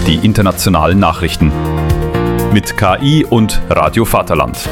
die internationalen Nachrichten. Mit KI und Radio Vaterland.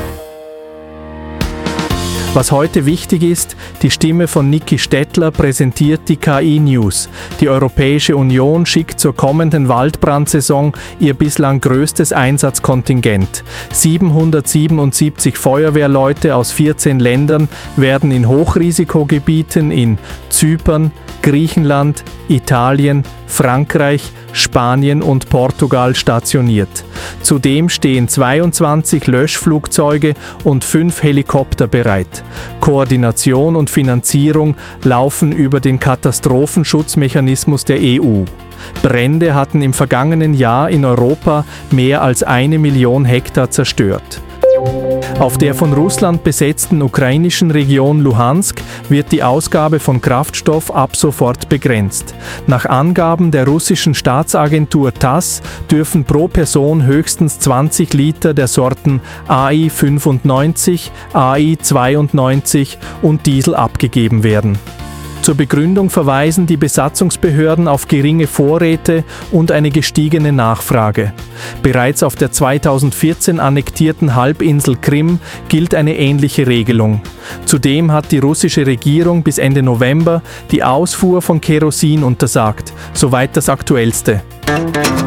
Was heute wichtig ist, die Stimme von Niki Stettler präsentiert die KI-News. Die Europäische Union schickt zur kommenden Waldbrandsaison ihr bislang größtes Einsatzkontingent. 777 Feuerwehrleute aus 14 Ländern werden in Hochrisikogebieten in Zypern, Griechenland, Italien, Frankreich, Spanien und Portugal stationiert. Zudem stehen 22 Löschflugzeuge und 5 Helikopter bereit. Koordination und Finanzierung laufen über den Katastrophenschutzmechanismus der EU. Brände hatten im vergangenen Jahr in Europa mehr als 1 Million Hektar zerstört. Auf der von Russland besetzten ukrainischen Region Luhansk wird die Ausgabe von Kraftstoff ab sofort begrenzt. Nach Angaben der russischen Staatsagentur TASS dürfen pro Person höchstens 20 Liter der Sorten AI 95, AI 92 und Diesel abgegeben werden. Zur Begründung verweisen die Besatzungsbehörden auf geringe Vorräte und eine gestiegene Nachfrage. Bereits auf der 2014 annektierten Halbinsel Krim gilt eine ähnliche Regelung. Zudem hat die russische Regierung bis Ende November die Ausfuhr von Kerosin untersagt, soweit das Aktuellste.